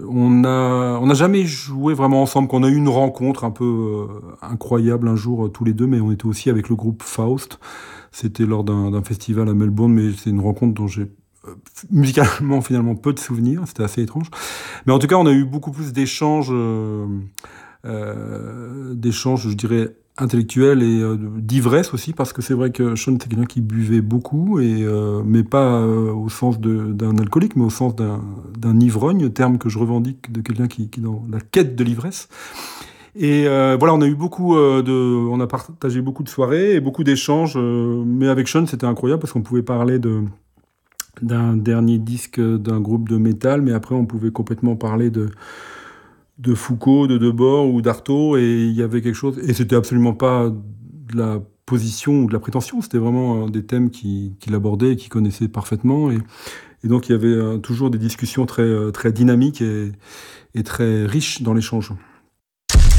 on n'a jamais joué vraiment ensemble. Qu'on a eu une rencontre un peu incroyable un jour tous les deux, mais on était aussi avec le groupe Faust. C'était lors d'un festival à Melbourne, mais c'est une rencontre dont j'ai musicalement finalement peu de souvenirs. C'était assez étrange. Mais en tout cas, on a eu beaucoup plus d'échanges, je dirais, intellectuels et d'ivresse aussi, parce que c'est vrai que Sean était quelqu'un qui buvait beaucoup, mais pas au sens d'un alcoolique, mais au sens d'un ivrogne, terme que je revendique de quelqu'un qui est dans la quête de l'ivresse. Et voilà, on a partagé beaucoup de soirées et beaucoup d'échanges, mais avec Sean, c'était incroyable parce qu'on pouvait parler d'un dernier disque d'un groupe de métal, mais après on pouvait complètement parler de Foucault, de Debord ou d'Artaud, et il y avait quelque chose, et c'était absolument pas de la position ou de la prétention, c'était vraiment des thèmes qu'il abordait et qu'il connaissait parfaitement, et donc il y avait toujours des discussions très, très dynamiques et très riches dans l'échange.